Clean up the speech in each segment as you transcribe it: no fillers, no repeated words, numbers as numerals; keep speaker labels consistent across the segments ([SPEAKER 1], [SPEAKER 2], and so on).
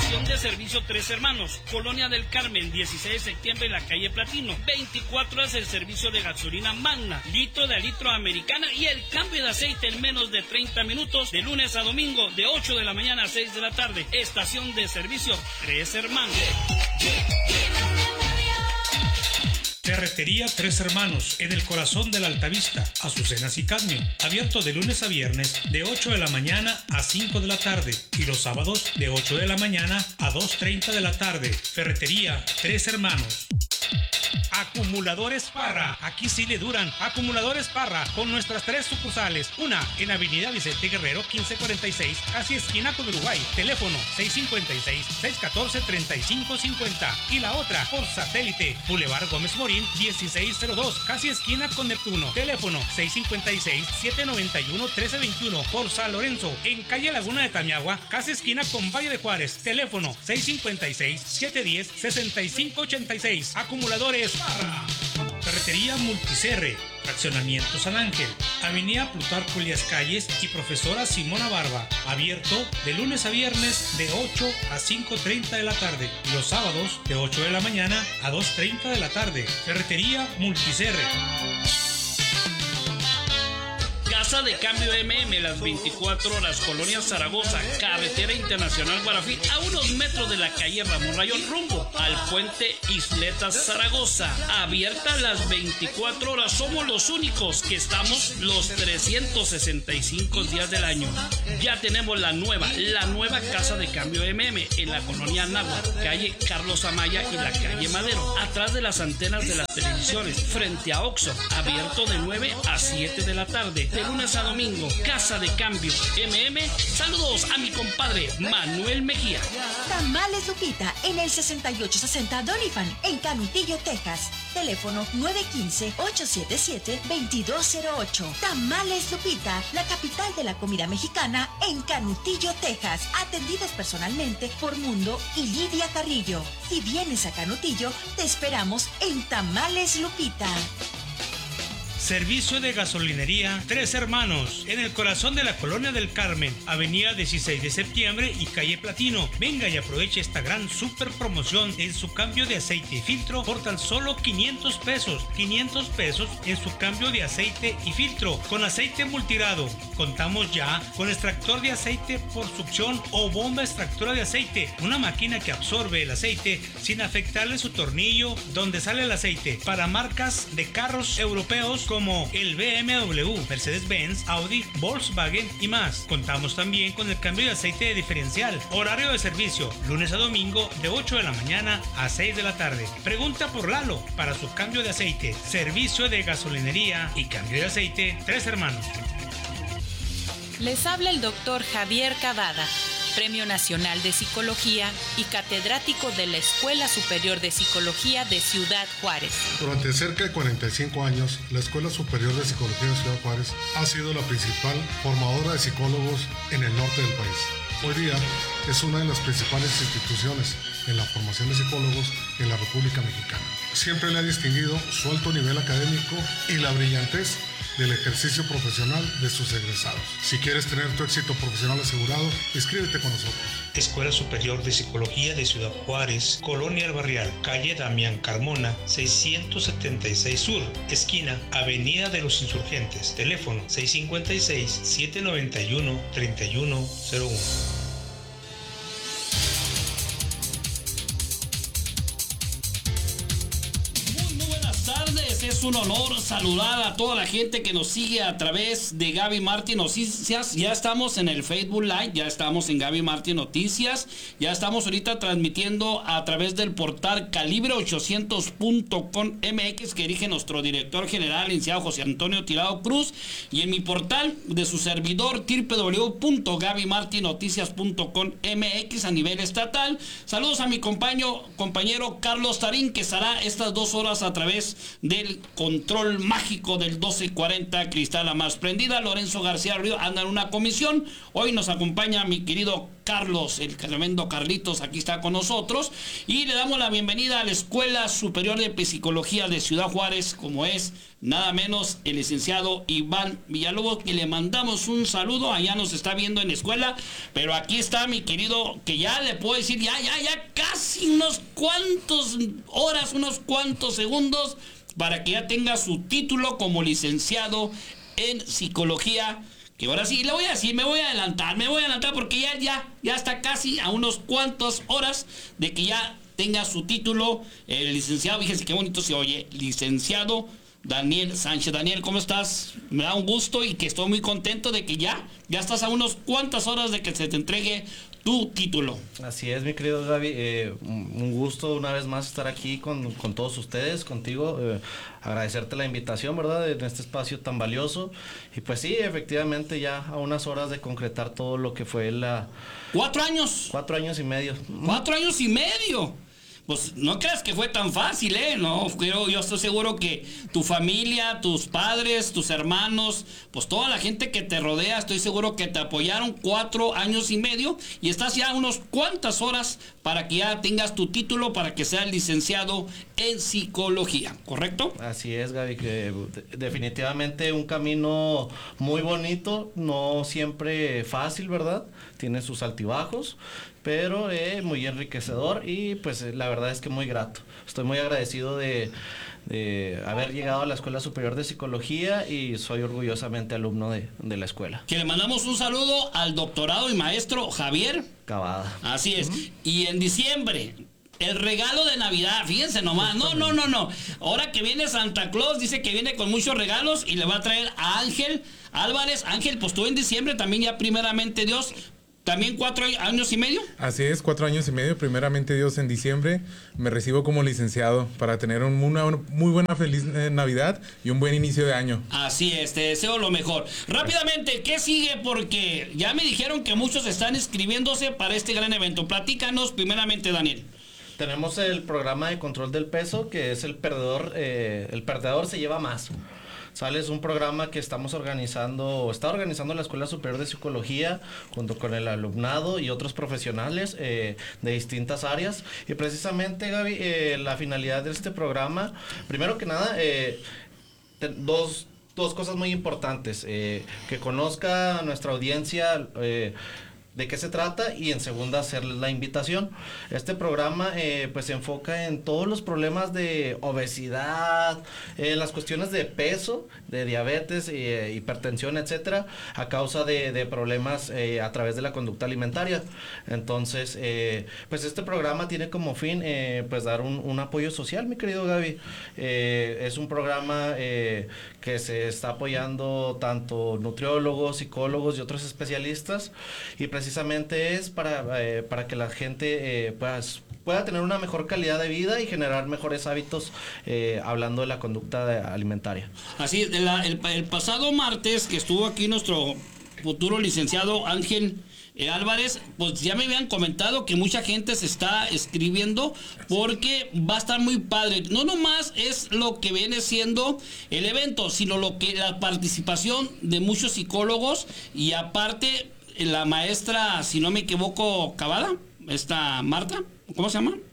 [SPEAKER 1] Estación de servicio Tres Hermanos, Colonia del Carmen, 16 de septiembre en la calle Platino. 24 horas el servicio de gasolina Magna, litro de litro americana y el cambio de aceite en menos de 30 minutos, de lunes a domingo, de 8 de la mañana a 6 de la tarde. Estación de servicio Tres Hermanos.
[SPEAKER 2] Ferretería Tres Hermanos, en el corazón de la Altavista, Azucenas y Cadmio. Abierto de lunes a viernes, de 8 de la mañana a 5 de la tarde. Y los sábados, de 8 de la mañana a 2:30 de la tarde. Ferretería Tres Hermanos.
[SPEAKER 3] Acumuladores Parra, aquí sí le duran. Acumuladores Parra, con nuestras 3 sucursales. Una en Avenida Vicente Guerrero 1546, casi esquina con Uruguay. Teléfono 656-614-3550. Y la otra por satélite, Boulevard Gómez Morín 1602, casi esquina con Neptuno. Teléfono 656-791-1321. Por San Lorenzo, en calle Laguna de Tamiagua, casi esquina con Valle de Juárez. Teléfono 656-710-6586. Acumuladores Parra. Ferretería Multicerre, Fraccionamiento San Ángel, Avenida Plutarco Elías Calles y Profesora Simona Barba. Abierto de lunes a viernes de 8 a 5:30 de la tarde y los sábados de 8 de la mañana a 2:30 de la tarde. Ferretería Multicerre.
[SPEAKER 1] Casa de Cambio MM, las 24 horas, Colonia Zaragoza, Carretera Internacional Guarafí, a unos metros de la calle Ramón Rayón, rumbo al puente Isletas Zaragoza. Abierta las 24 horas, somos los únicos que estamos los 365 días del año. Ya tenemos la nueva Casa de Cambio MM en la colonia Anáhuac, calle Carlos Amaya y la calle Madero, atrás de las antenas de las televisiones, frente a Oxxo. Abierto de 9 a 7 de la tarde. De lunes a domingo, Casa de Cambio MM. Saludos a mi compadre Manuel Mejía.
[SPEAKER 4] Tamales Lupita en el 6860 Doniphan en Canutillo, Texas. Teléfono 915-877-2208. Tamales Lupita, la capital de la comida mexicana en Canutillo, Texas. Atendidos personalmente por Mundo y Lidia Carrillo. Si vienes a Canutillo, te esperamos en Tamales Lupita.
[SPEAKER 2] Servicio de gasolinería Tres Hermanos, en el corazón de la Colonia del Carmen, Avenida 16 de septiembre y calle Platino. Venga y aproveche esta gran super promoción en su cambio de aceite y filtro por tan solo 500 pesos. 500 pesos en su cambio de aceite y filtro con aceite multigrado. Contamos ya con extractor de aceite por succión o bomba extractora de aceite, una máquina que absorbe el aceite sin afectarle su tornillo donde sale el aceite, para marcas de carros europeos como el BMW, Mercedes-Benz, Audi, Volkswagen y más. Contamos también con el cambio de aceite de diferencial. Horario de servicio, lunes a domingo de 8 de la mañana a 6 de la tarde. Pregunta por Lalo para su cambio de aceite. Servicio de gasolinería y cambio de aceite Tres Hermanos.
[SPEAKER 5] Les habla el doctor Javier Cavada, Premio Nacional de Psicología y catedrático de la Escuela Superior de Psicología de Ciudad Juárez.
[SPEAKER 6] Durante cerca de 45 años, la Escuela Superior de Psicología de Ciudad Juárez ha sido la principal formadora de psicólogos en el norte del país. Hoy día es una de las principales instituciones en la formación de psicólogos en la República Mexicana. Siempre le ha distinguido su alto nivel académico y la brillantez del ejercicio profesional de sus egresados. Si quieres tener tu éxito profesional asegurado, inscríbete con nosotros.
[SPEAKER 2] Escuela Superior de Psicología de Ciudad Juárez, Colonia El Barrial, calle Damián Carmona, 676 Sur, esquina Avenida de los Insurgentes. Teléfono 656-791-3101.
[SPEAKER 1] Es un honor saludar a toda la gente que nos sigue a través de Gaby Martín Noticias. Ya estamos en el Facebook Live, ya estamos en Gaby Martín Noticias, ya estamos ahorita transmitiendo a través del portal calibre800.com MX que dirige nuestro director general, licenciado José Antonio Tirado Cruz, y en mi portal de su servidor www.gabymartinoticias.com MX a nivel estatal. Saludos a mi compañero Carlos Tarín, que estará estas 2 horas a través del control mágico del 1240, Cristal la más prendida. Lorenzo García Río anda en una comisión. Hoy nos acompaña mi querido Carlos, el tremendo Carlitos, aquí está con nosotros. Y le damos la bienvenida a la Escuela Superior de Psicología de Ciudad Juárez, como es nada menos el licenciado Iván Villalobos, que le mandamos un saludo. Allá nos está viendo en la escuela, pero aquí está mi querido, que ya le puedo decir, ya casi unos cuantos horas, unos cuantos segundos, para que ya tenga su título como licenciado en psicología. Que ahora sí, le voy a decir, me voy a adelantar porque ya está casi a unos cuantas horas de que ya tenga su título, el licenciado. Fíjense qué bonito se oye, licenciado Daniel Sánchez. Daniel, ¿cómo estás? Me da un gusto y que estoy muy contento de que ya estás a unos cuantas horas de que se te entregue tu título.
[SPEAKER 7] Así es, mi querido Gaby, un gusto una vez más estar aquí con todos ustedes, contigo, agradecerte la invitación, ¿verdad?, en este espacio tan valioso. Y pues sí, efectivamente ya a unas horas de concretar todo lo que fue
[SPEAKER 1] 4 años.
[SPEAKER 7] 4 años y medio.
[SPEAKER 1] 4 años y medio. Pues no creas que fue tan fácil, no, yo estoy seguro que tu familia, tus padres, tus hermanos, pues toda la gente que te rodea, estoy seguro que te apoyaron 4 años y medio y estás ya unos cuantas horas para que ya tengas tu título, para que seas licenciado en psicología, ¿correcto?
[SPEAKER 7] Así es, Gaby, que definitivamente un camino muy bonito, no siempre fácil, ¿verdad? Tiene sus altibajos, pero muy enriquecedor y pues la verdad es que muy grato. Estoy muy agradecido de haber llegado a la Escuela Superior de Psicología y soy orgullosamente alumno de la escuela.
[SPEAKER 1] Que le mandamos un saludo al doctorado y maestro Javier
[SPEAKER 7] Cavada.
[SPEAKER 1] Así es. Y en diciembre, el regalo de Navidad, fíjense nomás, no. Ahora que viene Santa Claus, dice que viene con muchos regalos y le va a traer a Ángel Álvarez. Ángel, pues tú en diciembre también ya primeramente Dios... ¿También 4 años y medio?
[SPEAKER 8] Así es, 4 años y medio. Primeramente Dios, en diciembre me recibo como licenciado para tener una muy buena feliz Navidad y un buen inicio de año.
[SPEAKER 1] Así es, te deseo lo mejor. Rápidamente, ¿qué sigue? Porque ya me dijeron que muchos están inscribiéndose para este gran evento. Platícanos primeramente, Daniel.
[SPEAKER 7] Tenemos el programa de control del peso, que es el perdedor se lleva más. Es un programa que está organizando la Escuela Superior de Psicología junto con el alumnado y otros profesionales de distintas áreas. Y precisamente, Gaby, la finalidad de este programa, primero que nada, dos cosas muy importantes. Que conozca a nuestra audiencia de qué se trata y en segunda hacerles la invitación. Este programa pues se enfoca en todos los problemas de obesidad, las cuestiones de peso, de diabetes, hipertensión, etcétera, a causa de problemas a través de la conducta alimentaria. Entonces, pues este programa tiene como fin pues dar un apoyo social, mi querido Gaby. Es un programa que se está apoyando tanto nutriólogos, psicólogos y otros especialistas, y precisamente es para que la gente pueda tener una mejor calidad de vida y generar mejores hábitos, hablando de la conducta alimentaria.
[SPEAKER 1] Así, el pasado martes que estuvo aquí nuestro futuro licenciado Ángel Álvarez, pues ya me habían comentado que mucha gente se está escribiendo porque va a estar muy padre. No nomás es lo que viene siendo el evento, sino la participación de muchos psicólogos y aparte la maestra, si no me equivoco, Cavada, esta Marta, ¿cómo se llama?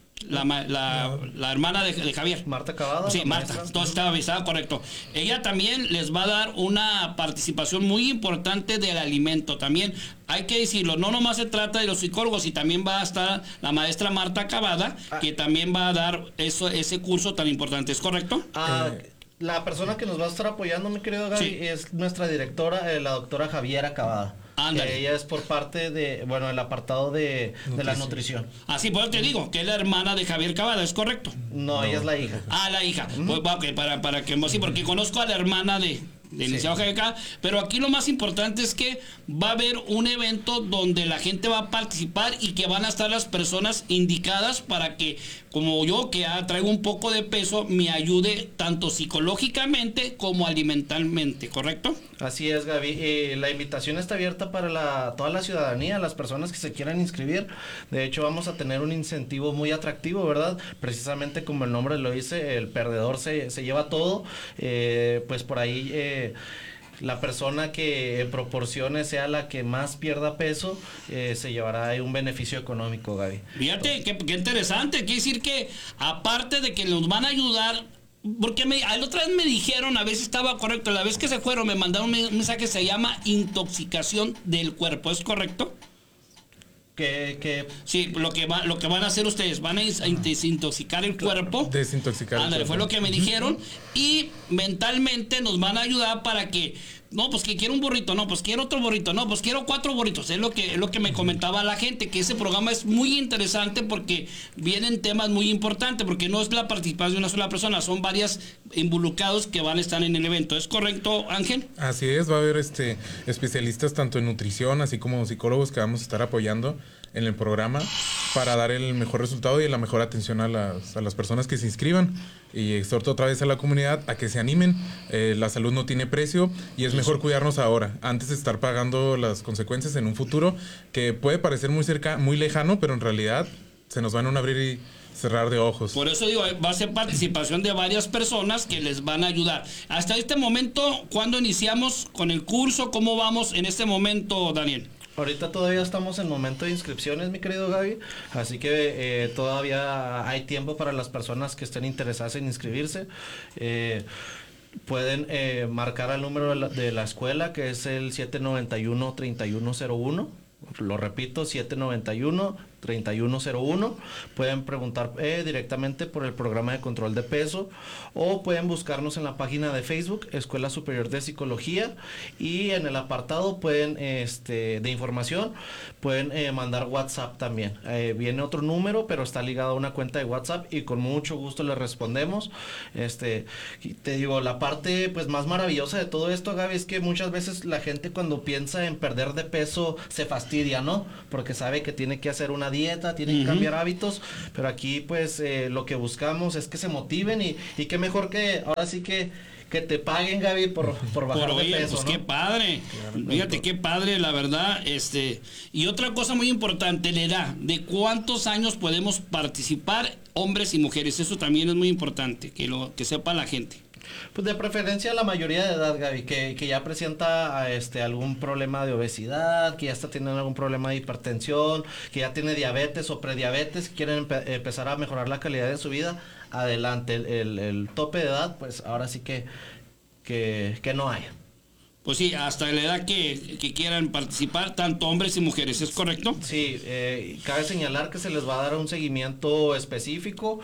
[SPEAKER 1] La hermana de Javier.
[SPEAKER 7] Marta Cavada.
[SPEAKER 1] Sí, Marta, todo estaba correcto. Ella también les va a dar una participación muy importante del alimento. También hay que decirlo, no nomás se trata de los psicólogos, y también va a estar la maestra Marta Cavada, que también va a dar ese curso tan importante, ¿es correcto?
[SPEAKER 7] La persona que nos va a estar apoyando, mi querido Gaby, es nuestra directora, la doctora Javiera Cavada. Ella es por parte el apartado de la nutrición.
[SPEAKER 1] Así, pues te digo, que es la hermana de Javier Cavada, ¿es correcto?
[SPEAKER 7] No, ella es la hija.
[SPEAKER 1] La hija. Pues okay, para que sí, porque conozco a la hermana de licenciado Javier Cavada, pero aquí lo más importante es que va a haber un evento donde la gente va a participar y que van a estar las personas indicadas para que, como yo, que traigo un poco de peso, me ayude tanto psicológicamente como alimentalmente, ¿correcto?
[SPEAKER 7] Así es, Gaby. La invitación está abierta para toda la ciudadanía, las personas que se quieran inscribir. De hecho, vamos a tener un incentivo muy atractivo, ¿verdad? Precisamente como el nombre lo dice, el perdedor se lleva todo. Pues por ahí la persona que en proporciones sea la que más pierda peso, se llevará un beneficio económico, Gaby.
[SPEAKER 1] Fíjate, qué interesante. Quiere decir que aparte de que nos van a ayudar, porque la otra vez me dijeron, a ver si estaba correcto, la vez que se fueron me mandaron un mensaje que se llama intoxicación del cuerpo, ¿es correcto? Sí, lo que van a hacer ustedes, van a desintoxicar el cuerpo.
[SPEAKER 8] Desintoxicar el cuerpo.
[SPEAKER 1] Fue lo que me dijeron. Y mentalmente nos van a ayudar para que, no, pues que quiero un burrito, no, pues quiero otro burrito, no, pues quiero 4 burritos. Es lo que me comentaba la gente, que ese programa es muy interesante porque vienen temas muy importantes, porque no es la participación de una sola persona, son varias involucrados que van a estar en el evento. ¿Es correcto, Ángel?
[SPEAKER 8] Así es, va a haber especialistas tanto en nutrición, así como psicólogos que vamos a estar apoyando en el programa para dar el mejor resultado y la mejor atención a las personas que se inscriban. Y exhorto otra vez a la comunidad a que se animen. La salud no tiene precio y es mejor cuidarnos ahora, antes de estar pagando las consecuencias en un futuro que puede parecer muy lejano, pero en realidad se nos van a abrir y cerrar de ojos.
[SPEAKER 1] Por eso digo, va a ser participación de varias personas que les van a ayudar. Hasta este momento, ¿cuándo iniciamos con el curso? ¿Cómo vamos en este momento, Daniel?
[SPEAKER 7] Ahorita todavía estamos en momento de inscripciones, mi querido Gaby, así que todavía hay tiempo para las personas que estén interesadas en inscribirse. Pueden marcar el número de la escuela, que es el 791-3101. Lo repito, 791-3101. Pueden preguntar directamente por el programa de control de peso o pueden buscarnos en la página de Facebook Escuela Superior de Psicología, y en el apartado pueden de información pueden mandar WhatsApp también. Viene otro número, pero está ligado a una cuenta de WhatsApp y con mucho gusto les respondemos. Te digo, la parte pues más maravillosa de todo esto, Gaby, es que muchas veces la gente cuando piensa en perder de peso se fastidia, ¿no? Porque sabe que tiene que hacer una dieta, tiene que cambiar hábitos, pero aquí pues lo que buscamos es que se motiven y que mejor que ahora sí que te paguen, Gaby, por bajar de peso,
[SPEAKER 1] pues,
[SPEAKER 7] ¿no?
[SPEAKER 1] Qué padre. Claro, fíjate, qué padre, la verdad. Y otra cosa muy importante, la edad. ¿De cuántos años podemos participar, hombres y mujeres? Eso también es muy importante, que sepa la gente.
[SPEAKER 7] Pues de preferencia la mayoría de edad, Gaby, que ya presenta algún problema de obesidad, que ya está teniendo algún problema de hipertensión, que ya tiene diabetes o prediabetes, que quieren empezar a mejorar la calidad de su vida. Adelante, el tope de edad, pues ahora sí que no hay.
[SPEAKER 1] Pues sí, hasta la edad que quieran participar, tanto hombres y mujeres, ¿es correcto?
[SPEAKER 7] Sí, cabe señalar que se les va a dar un seguimiento específico,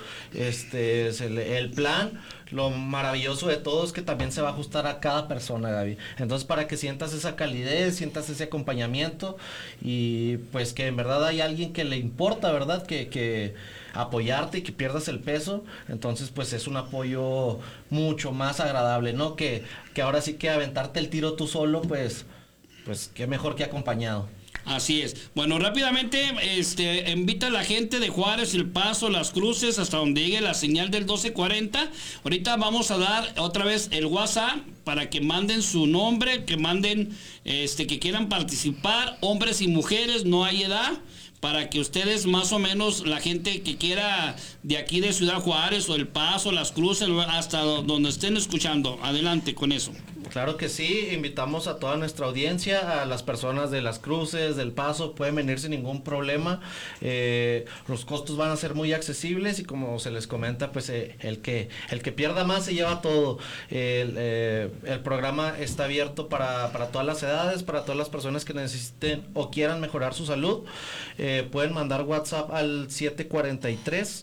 [SPEAKER 7] el plan. Lo maravilloso de todo es que también se va a ajustar a cada persona, Gaby. Entonces, para que sientas esa calidez, sientas ese acompañamiento y pues que en verdad hay alguien que le importa, ¿verdad? Que apoyarte y que pierdas el peso. Entonces, pues es un apoyo mucho más agradable, ¿no? Que ahora sí que aventarte el tiro tú solo, pues qué mejor que acompañado.
[SPEAKER 1] Así es. Bueno, rápidamente, invita a la gente de Juárez, El Paso, Las Cruces, hasta donde llegue la señal del 1240. Ahorita vamos a dar otra vez el WhatsApp para que manden su nombre, que manden, que quieran participar, hombres y mujeres, no hay edad, para que ustedes más o menos, la gente que quiera de aquí de Ciudad Juárez o El Paso, Las Cruces, hasta donde estén escuchando, adelante con eso.
[SPEAKER 7] Claro que sí, invitamos a toda nuestra audiencia, a las personas de Las Cruces, del Paso, pueden venir sin ningún problema. Los costos van a ser muy accesibles y como se les comenta, pues el que pierda más se lleva todo. El programa está abierto para todas las edades, para todas las personas que necesiten o quieran mejorar su salud. Pueden mandar WhatsApp al 743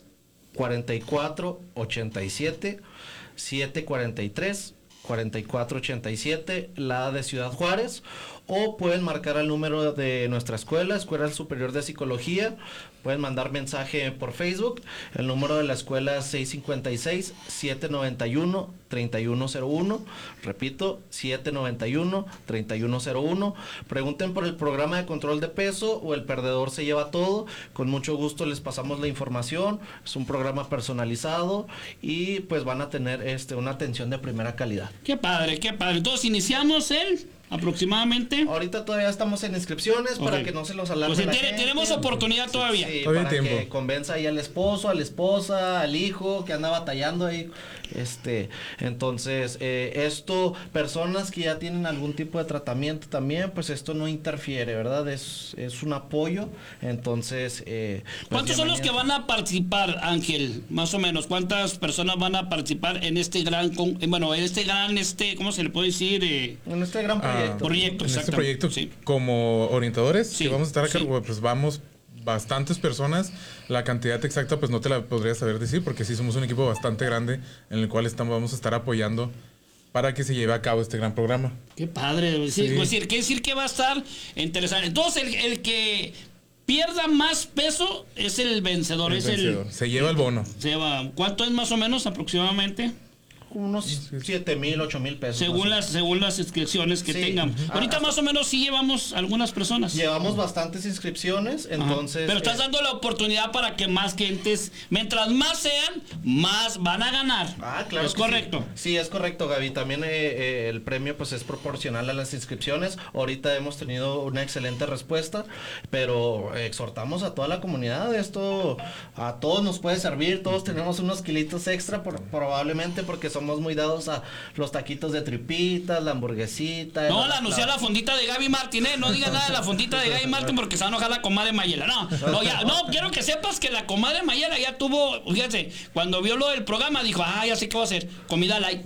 [SPEAKER 7] 44 87 743 4487, la de Ciudad Juárez, o pueden marcar al número de nuestra Escuela Superior de Psicología. Pueden mandar mensaje por Facebook. El número de la escuela es 656-791-3101. Repito, 791-3101. Pregunten por el programa de control de peso o El Perdedor se lleva todo. Con mucho gusto les pasamos la información. Es un programa personalizado y pues van a tener una atención de primera calidad.
[SPEAKER 1] Qué padre, qué padre. Entonces iniciamos el aproximadamente?
[SPEAKER 7] Ahorita todavía estamos en inscripciones para que no se los alarme la gente.
[SPEAKER 1] Tenemos oportunidad todavía.
[SPEAKER 7] Sí,
[SPEAKER 8] todavía
[SPEAKER 7] para
[SPEAKER 8] tiempo.
[SPEAKER 7] que convenza ahí al esposo, a la esposa, al hijo que anda batallando ahí. Entonces, esto, personas que ya tienen algún tipo de tratamiento también, pues esto no interfiere, ¿verdad? Es un apoyo. Entonces,
[SPEAKER 1] ¿cuántos son los que van a participar, Ángel? Más o menos, ¿cuántas personas van a participar en este gran, ¿cómo se le puede decir?
[SPEAKER 7] En este gran proyecto.
[SPEAKER 8] En este proyecto, como orientadores,
[SPEAKER 1] Sí,
[SPEAKER 8] que vamos a estar a cargo,
[SPEAKER 1] sí.
[SPEAKER 8] pues vamos bastantes personas. La cantidad exacta, pues no te la podría saber decir, porque sí somos un equipo bastante grande en el cual vamos a estar apoyando para que se lleve a cabo este gran programa.
[SPEAKER 1] Qué padre. Sí.
[SPEAKER 8] Sí.
[SPEAKER 1] Quiere decir que va a estar interesante. Entonces, el que pierda más peso es el vencedor.
[SPEAKER 8] Se lleva el bono.
[SPEAKER 1] ¿Cuánto es más o menos aproximadamente?
[SPEAKER 7] Unos 7,000, 8,000 pesos.
[SPEAKER 1] Según las inscripciones que
[SPEAKER 7] Sí.
[SPEAKER 1] tengan. Ahorita más o menos sí llevamos algunas personas.
[SPEAKER 7] Llevamos bastantes inscripciones, entonces...
[SPEAKER 1] Pero estás dando la oportunidad para que más gentes, mientras más sean, más van a ganar.
[SPEAKER 7] Claro.
[SPEAKER 1] ¿Es correcto?
[SPEAKER 7] Sí, es correcto, Gaby. También el premio pues es proporcional a las inscripciones. Ahorita hemos tenido una excelente respuesta, pero exhortamos a toda la comunidad. Esto a todos nos puede servir. Todos tenemos unos kilitos extra probablemente porque somos muy dados a los taquitos de tripitas, la hamburguesita.
[SPEAKER 1] No, anunciar la fondita de Gaby Martín, no digas nada de la fondita de Gaby Martín porque se va a enojar la comadre Mayela. No, quiero que sepas que la comadre Mayela ya tuvo, fíjate, cuando vio lo del programa dijo, ya sé qué va a hacer, comida light.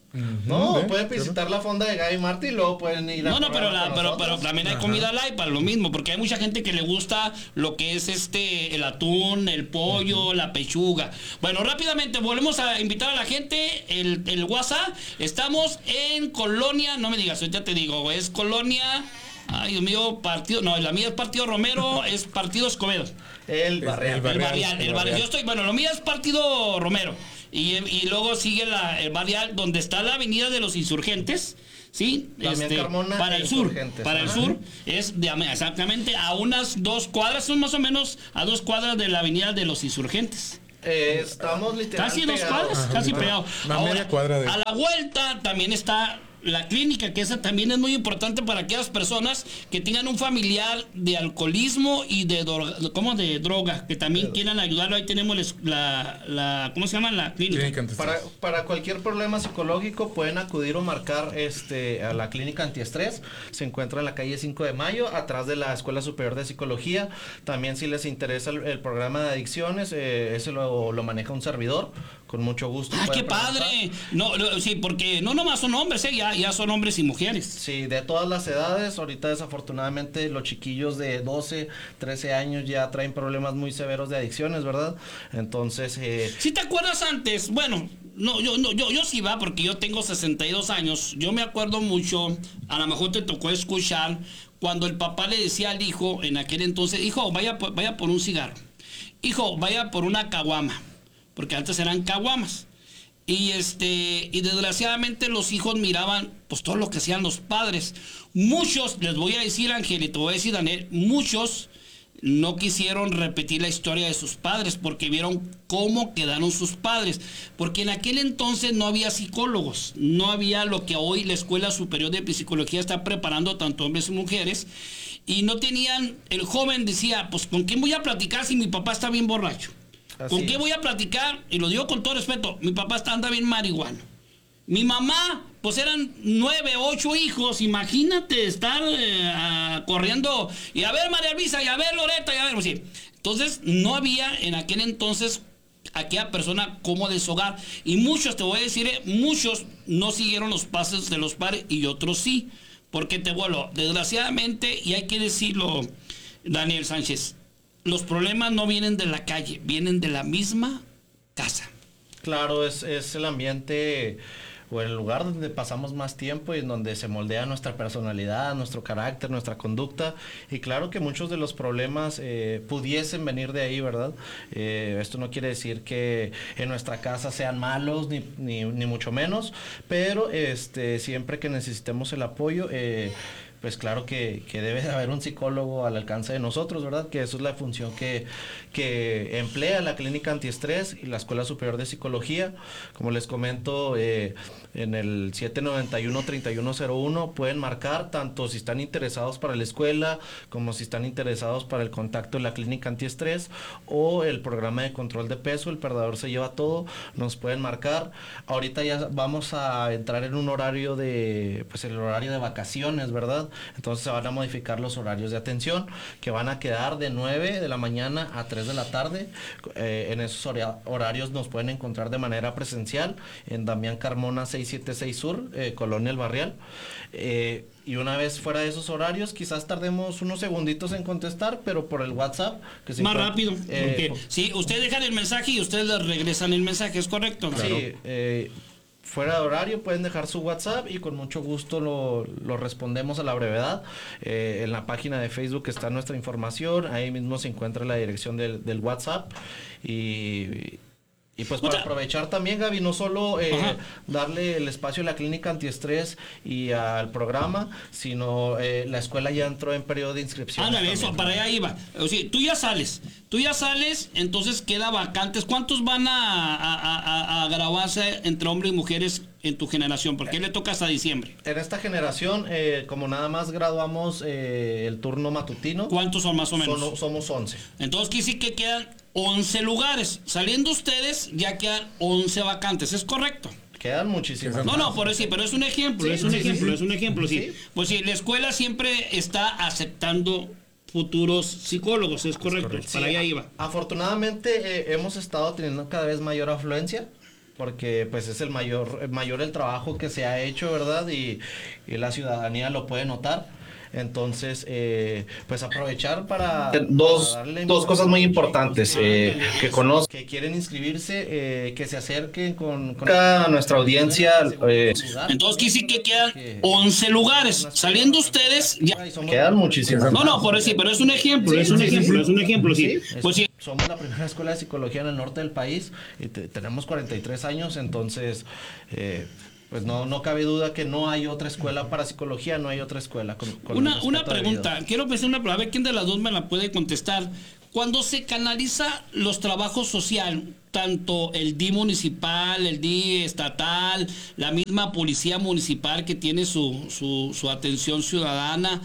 [SPEAKER 7] No, pueden visitar la fonda de Gaby Martín y luego pueden ir a...
[SPEAKER 1] pero también hay comida light para lo mismo, porque hay mucha gente que le gusta lo que es el atún, el pollo, la pechuga. Bueno, rápidamente volvemos a invitar a la gente, el WhatsApp. Estamos en Colonia, no me digas, ya te digo, es Colonia, ay Dios mío, la mía es Partido Romero, es Partido Escobedo.
[SPEAKER 7] El Barrial.
[SPEAKER 1] Yo estoy, lo mío es Partido Romero. Y luego sigue el barrial donde está la avenida de los Insurgentes, ¿sí?
[SPEAKER 7] Carmona
[SPEAKER 1] para el sur. Para el sur es exactamente a unas 2 cuadras, son más o menos a 2 cuadras de la avenida de los Insurgentes.
[SPEAKER 7] Estamos literalmente...
[SPEAKER 1] Casi 2 cuadras, casi pegado.
[SPEAKER 8] Media cuadra de...
[SPEAKER 1] A la vuelta también está la clínica, que esa también es muy importante para aquellas personas que tengan un familiar de alcoholismo y de droga, que también quieran ayudarlo. Ahí tenemos ¿cómo se llama? La clínica.
[SPEAKER 7] Para cualquier problema psicológico pueden acudir o marcar a la clínica antiestrés. Se encuentra en la calle 5 de Mayo, atrás de la Escuela Superior de Psicología. También si les interesa el programa de adicciones, ese lo maneja un servidor. Con mucho gusto.
[SPEAKER 1] ¡Qué padre! Sí, porque no nomás son hombres, ya son hombres y mujeres.
[SPEAKER 7] Sí, de todas las edades. Ahorita desafortunadamente los chiquillos de 12, 13 años ya traen problemas muy severos de adicciones, ¿verdad? Entonces...
[SPEAKER 1] ¿Sí te acuerdas antes? Bueno, yo sí porque yo tengo 62 años. Yo me acuerdo mucho, a lo mejor te tocó escuchar, cuando el papá le decía al hijo, en aquel entonces, hijo, vaya por un cigarro. Hijo, vaya por una caguama. Porque antes eran caguamas. Y desgraciadamente los hijos miraban pues todo lo que hacían los padres. Muchos, les voy a decir, Ángel, y te voy a decir, Daniel, muchos no quisieron repetir la historia de sus padres porque vieron cómo quedaron sus padres. Porque en aquel entonces no había psicólogos, no había lo que hoy la Escuela Superior de Psicología está preparando tanto hombres y mujeres. Y no tenían, el joven decía, pues ¿con quién voy a platicar si mi papá está bien borracho? ¿Con qué voy a platicar? Y lo digo con todo respeto, mi papá anda bien marihuano. Mi mamá, pues eran 9, 8 hijos, imagínate estar corriendo, y a ver María Luisa, y a ver Loreta, y a ver, pues sí. Entonces, no había en aquel entonces aquella persona cómo deshogar. Y muchos, te voy a decir, muchos no siguieron los pasos de los padres y otros sí. Porque desgraciadamente, y hay que decirlo, Daniel Sánchez, los problemas no vienen de la calle, vienen de la misma casa.
[SPEAKER 7] Claro, es el ambiente o el lugar donde pasamos más tiempo y en donde se moldea nuestra personalidad, nuestro carácter, nuestra conducta. Y claro que muchos de los problemas pudiesen venir de ahí, ¿verdad? Esto no quiere decir que en nuestra casa sean malos, ni mucho menos, pero siempre que necesitemos el apoyo, pues claro que debe de haber un psicólogo al alcance de nosotros, ¿verdad? Que eso es la función que emplea la Clínica Antiestrés y la Escuela Superior de Psicología. Como les comento, en el 791-3101 pueden marcar tanto si están interesados para la escuela como si están interesados para el contacto de la Clínica Antiestrés o el programa de control de peso, el perdedor se lleva todo, nos pueden marcar. Ahorita ya vamos a entrar en un horario pues el horario de vacaciones, ¿verdad? Entonces se van a modificar los horarios de atención, que van a quedar de 9 de la mañana a 3 de la tarde. En esos horarios nos pueden encontrar de manera presencial en Damián Carmona 676 Sur, Colonia El Barrial. Y una vez fuera de esos horarios, quizás tardemos unos segunditos en contestar, pero por el WhatsApp...
[SPEAKER 1] que más rápido. Porque, sí, ustedes dejan el mensaje y ustedes les regresan el mensaje, ¿es correcto?
[SPEAKER 7] Claro. Sí, fuera de horario pueden dejar su WhatsApp y con mucho gusto lo respondemos a la brevedad. En la página de Facebook está nuestra información, ahí mismo se encuentra la dirección del WhatsApp y pues para aprovechar también, Gaby, no solo darle el espacio a la Clínica Antiestrés y al programa, sino la escuela ya entró en periodo de inscripción.
[SPEAKER 1] Ándale, eso, para allá iba. O sea, tú ya sales, entonces queda vacantes. ¿Cuántos van a graduarse entre hombres y mujeres en tu generación? Porque le toca hasta diciembre.
[SPEAKER 7] En esta generación, como nada más graduamos el turno matutino.
[SPEAKER 1] ¿Cuántos son más o menos?
[SPEAKER 7] Somos 11.
[SPEAKER 1] Entonces quiere decir que quedan 11 lugares. Saliendo ustedes, ya quedan 11 vacantes, ¿es correcto?
[SPEAKER 7] Quedan muchísimas.
[SPEAKER 1] No, por eso sí, pero es un ejemplo, es un ejemplo. Pues sí, la escuela siempre está aceptando futuros psicólogos, es correcto. Para allá iba.
[SPEAKER 7] Afortunadamente hemos estado teniendo cada vez mayor afluencia, porque pues es el mayor el trabajo que se ha hecho, ¿verdad? Y la ciudadanía lo puede notar. Entonces, pues aprovechar para dos cosas muy importantes, que conozcan, que quieren inscribirse, que se acerquen con nuestra audiencia.
[SPEAKER 1] Entonces, sí que quedan 11 lugares. Saliendo ustedes, ya
[SPEAKER 7] quedan muchísimas.
[SPEAKER 1] No, por eso sí, pero es un ejemplo, es un ejemplo, sí. Pues sí.
[SPEAKER 7] Somos la primera escuela de psicología en el norte del país y tenemos 43 años, entonces... pues no cabe duda que no hay otra escuela para psicología, no hay otra escuela.
[SPEAKER 1] Una pregunta, quiero pensar una pregunta, a ver quién de las dos me la puede contestar. Cuando se canaliza los trabajos sociales, tanto el DI municipal, el DI estatal, la misma policía municipal que tiene su atención ciudadana,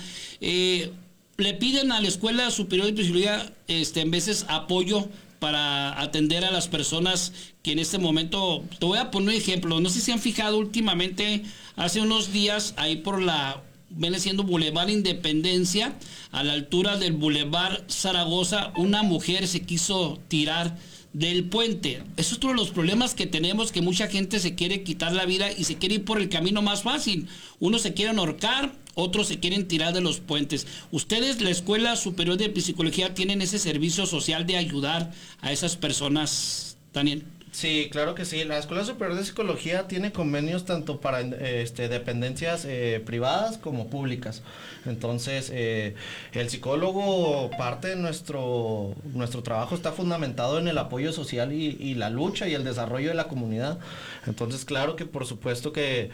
[SPEAKER 1] le piden a la Escuela Superior de Psicología en veces apoyo para atender a las personas que en este momento, te voy a poner un ejemplo, no sé si se han fijado últimamente, hace unos días ahí por viene siendo Boulevard Independencia, a la altura del Boulevard Zaragoza, una mujer se quiso tirar del puente. Eso es uno de los problemas que tenemos, que mucha gente se quiere quitar la vida y se quiere ir por el camino más fácil. Unos se quieren ahorcar, otros se quieren tirar de los puentes. ¿Ustedes, la Escuela Superior de Psicología, tienen ese servicio social de ayudar a esas personas, Daniel?
[SPEAKER 7] Sí, claro que sí. La Escuela Superior de Psicología tiene convenios tanto para dependencias privadas como públicas. Entonces, el psicólogo, parte de nuestro trabajo está fundamentado en el apoyo social y la lucha y el desarrollo de la comunidad. Entonces, claro que por supuesto que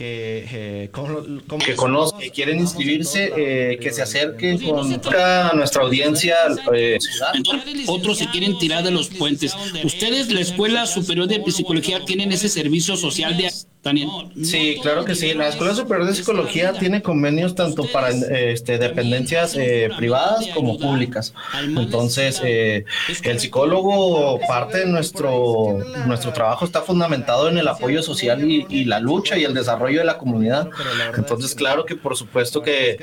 [SPEAKER 7] conozcan, que quieren inscribirse, que se acerquen con nuestra audiencia.
[SPEAKER 1] Otros se quieren tirar de los puentes. ¿Ustedes, la Escuela Superior de Psicología, tienen ese servicio social de Daniel?
[SPEAKER 7] Sí, claro que sí. La Escuela Superior de Psicología tiene convenios tanto para dependencias privadas como públicas. Entonces, el psicólogo, parte de nuestro trabajo está fundamentado en el apoyo social y la lucha y el desarrollo de la comunidad. Entonces, claro que por supueto que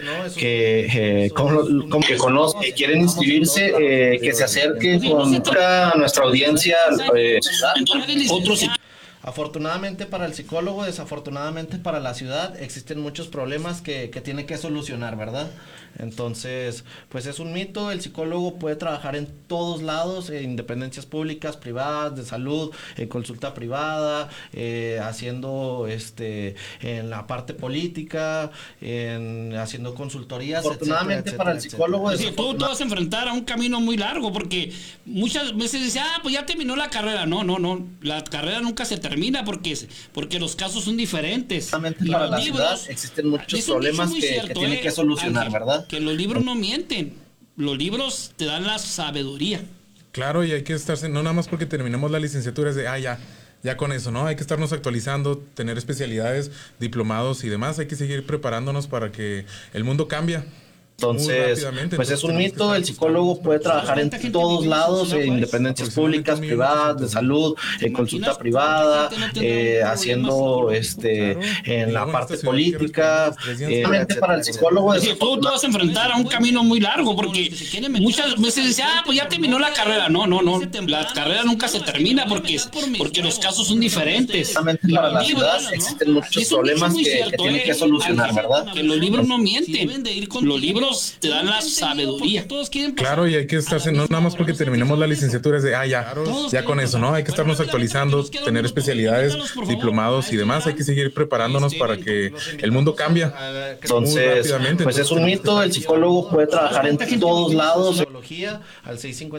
[SPEAKER 7] conozcan, que quieren inscribirse, que se acerquen con nuestra audiencia.
[SPEAKER 1] Otros
[SPEAKER 7] Afortunadamente para el psicólogo, desafortunadamente para la ciudad, existen muchos problemas que tiene que solucionar, ¿verdad? Entonces, pues es un mito, el psicólogo puede trabajar en todos lados, en dependencias públicas, privadas, de salud, en consulta privada, haciendo en la parte política, haciendo consultorías. Afortunadamente para el psicólogo...
[SPEAKER 1] Sí, tú te vas a enfrentar a un camino muy largo, porque muchas veces dices, pues ya terminó la carrera. No, la carrera nunca se termina. termina porque los casos son diferentes.
[SPEAKER 7] Para la ciudad existen muchos problemas que tienen que solucionar, Ángel, ¿verdad?
[SPEAKER 1] Que los libros no mienten, los libros te dan la sabiduría.
[SPEAKER 8] Claro, y hay que estarse, no nada más porque terminemos la licenciatura es de, ya con eso, ¿no? Hay que estarnos actualizando, tener especialidades, diplomados y demás. Hay que seguir preparándonos para que el mundo cambie.
[SPEAKER 7] Entonces, pues es un mito, el psicólogo puede trabajar en todos lados, en dependencias públicas, privadas, de salud, en consulta privada, haciendo en la parte política. Para el psicólogo
[SPEAKER 1] tú te vas a enfrentar a un camino muy largo, porque muchas veces dice, pues ya terminó la carrera. No, la carrera nunca se termina porque los casos son diferentes.
[SPEAKER 7] Para la ciudad existen muchos problemas que tienen que solucionar, ¿verdad?
[SPEAKER 1] Que los libros no mienten, los libros te dan la sabiduría.
[SPEAKER 8] Claro, y hay que estarse, no nada más porque terminemos la licenciatura es de, ya con eso, ¿no? Hay que estarnos actualizando, tener especialidades, diplomados y demás. Hay que seguir preparándonos para que el mundo cambie.
[SPEAKER 7] Entonces, pues es un mito, el psicólogo puede trabajar en todos lados. Al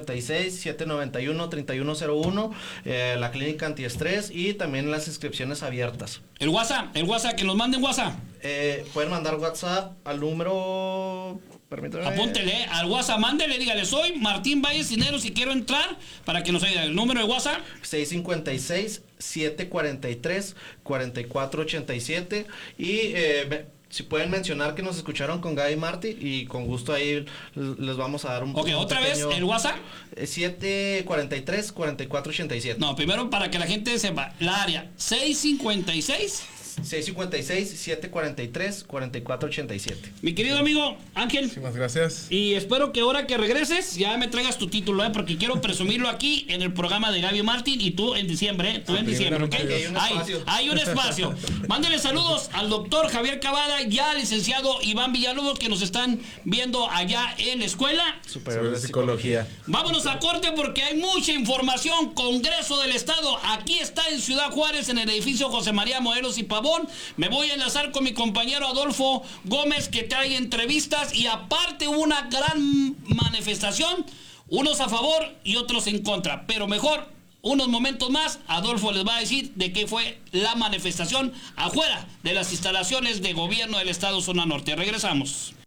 [SPEAKER 7] 656-791-3101, la clínica antiestrés y también las inscripciones abiertas.
[SPEAKER 1] El WhatsApp, que nos manden WhatsApp.
[SPEAKER 7] Pueden mandar WhatsApp al número... Permítame.
[SPEAKER 1] Apúntele al WhatsApp, mándele, dígale, soy Martín Valles Cisneros y quiero entrar para que nos ayude. El número de WhatsApp
[SPEAKER 7] 656-743-4487 y si pueden mencionar que nos escucharon con Gaby y Marty y con gusto ahí les vamos a dar un
[SPEAKER 1] otra vez el WhatsApp
[SPEAKER 7] 743-4487.
[SPEAKER 1] No, primero para que la gente sepa la área
[SPEAKER 7] 656-743-4487.
[SPEAKER 1] Mi querido amigo Ángel,
[SPEAKER 8] muchísimas gracias.
[SPEAKER 1] Y espero que ahora que regreses ya me traigas tu título, porque quiero presumirlo aquí en el programa de Gaby Martín y tú en diciembre, ¿ok? Hay un espacio. Mándale saludos al doctor Javier Cavada y al licenciado Iván Villalobos que nos están viendo allá en la Escuela
[SPEAKER 8] Superior de Psicología.
[SPEAKER 1] Vámonos a corte porque hay mucha información. Congreso del Estado, aquí está en Ciudad Juárez, en el edificio José María Morelos y Pavón. Me voy a enlazar con mi compañero Adolfo Gómez que trae entrevistas y aparte una gran manifestación, unos a favor y otros en contra, pero mejor unos momentos más Adolfo les va a decir de qué fue la manifestación afuera de las instalaciones de gobierno del Estado Zona Norte. Regresamos.